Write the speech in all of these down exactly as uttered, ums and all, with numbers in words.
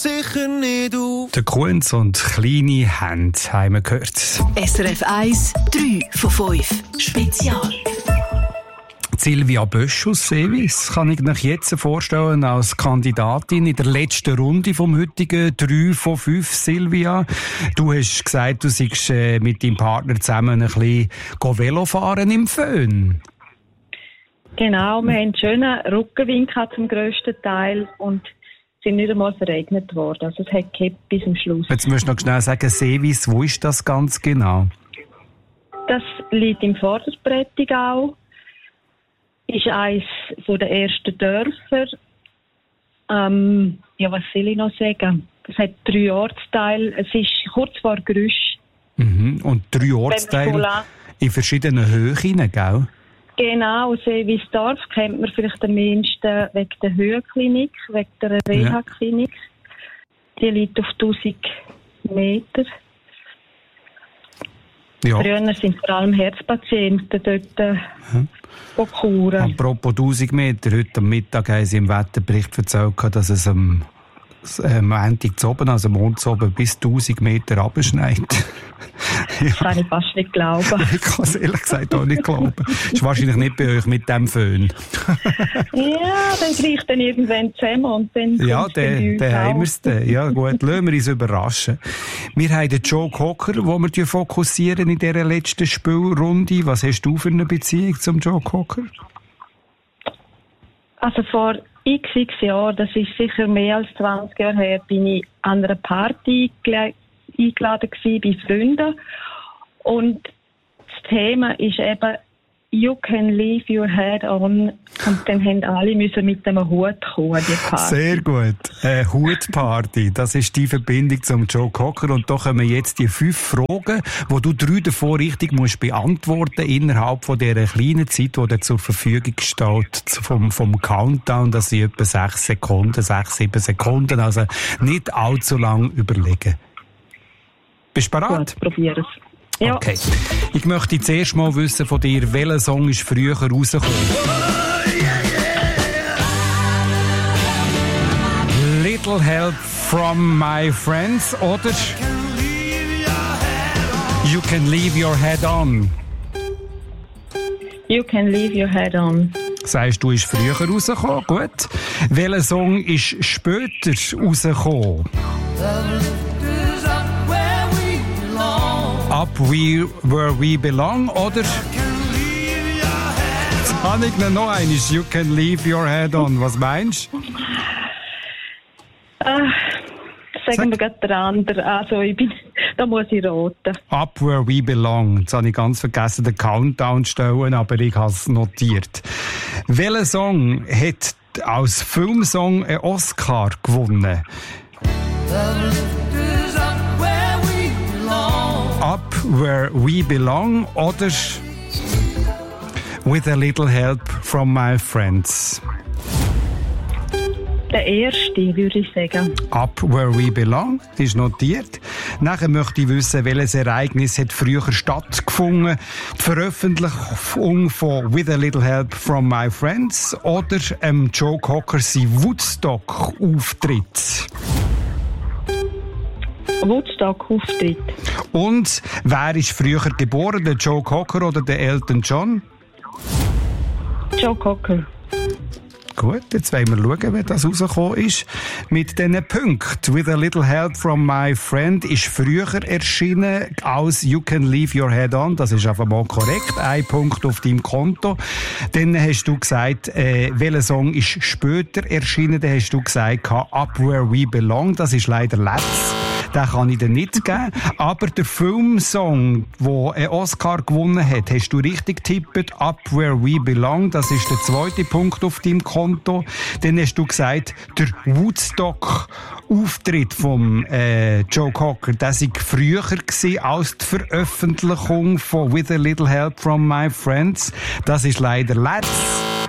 sicher nicht auf. Der Kunz und kleine Hände haben wir gehört. S R F eins, drei von fünf. Spezial. Silvia Bösch aus Seewis kann ich mich jetzt vorstellen als Kandidatin in der letzten Runde vom heutigen drei von fünf. Silvia, du hast gesagt, du seist äh, mit deinem Partner zusammen ein bisschen Velo fahren im Föhn. Genau, wir haben einen schönen Rückenwind zum grössten Teil und sind nicht einmal verregnet worden. Also es hat gehabt bis zum Schluss. Jetzt musst du noch schnell sagen, Seewis, wo ist das ganz genau? Das liegt im Vorderprättigau. Ist eines der ersten Dörfer. Ähm, ja, was soll ich noch sagen? Es hat drei Ortsteile. Es ist kurz vor Grüsch. Mhm. Und drei Ortsteile in verschiedenen Höhen, gell? Genau, Seewisdorf kennt man vielleicht am meisten wegen der Höhenklinik, wegen der Reha-Klinik. Die liegt auf tausend Meter. Ja. Früher sind vor allem Herzpatienten dort äh, ja. kuren. Apropos tausend Meter, heute am Mittag haben sie im Wetterbericht erzählt, dass es am Montag zu oben, also Mond zu oben, bis tausend Meter runterschneit. Ja. Das kann ich fast nicht glauben. Ich kann es ehrlich gesagt auch nicht glauben. Das ist wahrscheinlich nicht bei euch mit dem Föhn. Ja, dann kriegt dann irgendwann zusammen und dann ja, dann haben wir es dann. Ja gut, lassen wir uns überraschen. Wir haben den Joe Cocker, den wir fokussieren in dieser letzten Spielrunde. Was hast du für eine Beziehung zum Joe Cocker? Also vor x, x Jahren, das ist sicher mehr als zwanzig Jahre her, bin ich an einer Party eingeladen gewesen bei Freunden. Und das Thema ist eben «You can leave your head on». Und dann haben alle müssen mit einem Hut kommen, die Party. Sehr gut. Äh, Hutparty, das ist die Verbindung zum Joe Cocker. Und da kommen jetzt die fünf Fragen, wo du drei davon richtig musst beantworten innerhalb von dieser kleinen Zeit, die dir zur Verfügung steht, vom, vom Countdown. Das sind etwa sechs Sekunden, sechs, sieben Sekunden. Also nicht allzu lang überlegen. Bist du bereit? Ja, probier es. Ja. Okay. Ich möchte zuerst mal wissen von dir, welcher Song ist früher rausgekommen? Little Help from My Friends oder You Can Leave Your Head On? You Can Leave Your Head On. Sagst du, ist früher rausgekommen? Gut. Welcher Song ist später rausgekommen? Up we, Where We Belong oder? Jetzt habe ich noch einen. You Can Leave Your Head On. Was meinst du? Äh, sagen wir gerade der andere. Also, ich bin, da muss ich raten. Up Where We Belong. Jetzt habe ich ganz vergessen, den Countdown zu stellen, aber ich habe es notiert. Welcher Song hat als Filmsong einen Oscar gewonnen? Up Where We Belong oder With a Little Help from My Friends? Der erste, würde ich sagen. Up Where We Belong, das ist notiert. Nachher möchte ich wissen, welches Ereignis hat früher stattgefunden. Die Veröffentlichung von With a Little Help from My Friends oder ähm, Joe Cocker sein Woodstock-Auftritt? Woodstock-Auftritt. Und wer ist früher geboren, der Joe Cocker oder der Elton John? Joe Cocker. Gut, jetzt wollen wir schauen, wie das rausgekommen ist. Mit diesen Punkten. With a Little Help from My Friend ist früher erschienen als You Can Leave Your Head On. Das ist einfach mal korrekt. Ein Punkt auf deinem Konto. Dann hast du gesagt, äh, welcher Song ist später erschienen. Dann hast du gesagt, Up Where We Belong. Das ist leider letztes. Den kann ich dir nicht geben. Aber der Filmsong, der einen Oscar gewonnen hat, hast du richtig getippt. Up Where We Belong. Das ist der zweite Punkt auf deinem Konto. Dann hast du gesagt, der Woodstock-Auftritt vom äh, Joe Cocker, der sei früher gewesen als die Veröffentlichung von With a Little Help from My Friends. Das ist leider letztes.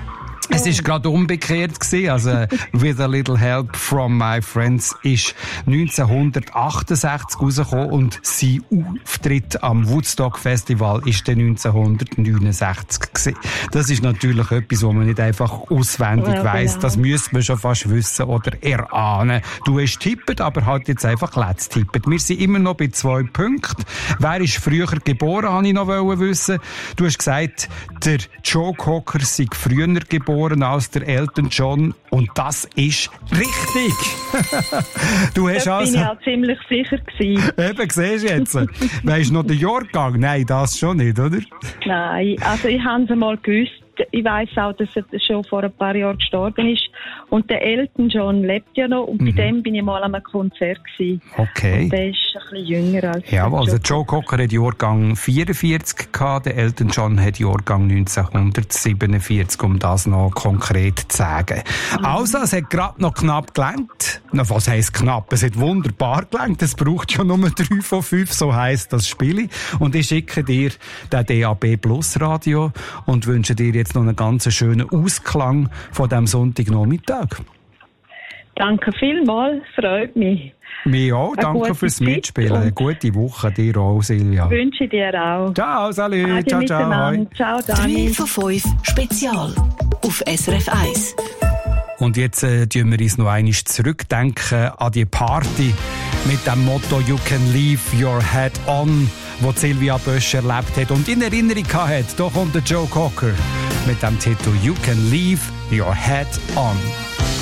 Es ist gerade umgekehrt gewesen. Also, With a Little Help from My Friends ist neunzehnhundertachtundsechzig rausgekommen und sein Auftritt am Woodstock Festival ist dann neunzehnhundertneunundsechzig gewesen. Das ist natürlich etwas, was man nicht einfach auswendig ja, weiss. Genau. Das müsste man schon fast wissen oder erahnen. Du hast tippt, aber halt jetzt einfach letzt tippet. Wir sind immer noch bei zwei Punkten. Wer ist früher geboren, wollte ich noch wissen. Du hast gesagt, der Joe Cocker sei früher geboren als der Elton John. Und das ist richtig. Du hast Da also... bin ich auch ziemlich sicher gewesen. Eben, siehst du jetzt. Weisst du noch den Jahrgang? Nein, das schon nicht, oder? Nein, also ich habe es einmal gewusst. Ich weiss auch, dass er schon vor ein paar Jahren gestorben ist. Und der Elton John lebt ja noch. Und mhm. bei dem bin ich mal an einem Konzert gewesen. Okay. Und der ist ein bisschen jünger als ja, also Joe Cocker hat Jahrgang vierundvierzig gehabt, der Elton John hat Jahrgang neunzehnhundertsiebenundvierzig, um das noch konkret zu sagen. Mhm. Also, es hat gerade noch knapp gelangt. Na, was heisst knapp? Es hat wunderbar gelangt. Es braucht ja nur drei von fünf, so heisst das Spiel. Und ich schicke dir den D A B Plus Radio und wünsche dir jetzt noch einen ganz schönen Ausklang von diesem Sonntagnachmittag. Danke vielmals, freut mich. Mir auch, danke fürs Mitspielen. Eine gute Woche dir auch, Silvia. Wünsche dir auch. Ciao, salut, ciao, ciao. Ciao, Dani. drei von fünf Spezial auf S R F eins. Und jetzt äh, tun wir uns noch einmal zurückdenken an die Party mit dem Motto «You can leave your head on», das Silvia Bösch erlebt hat und in Erinnerung hat. Da kommt der Joe Cocker mit dem Titel «You can leave your head on».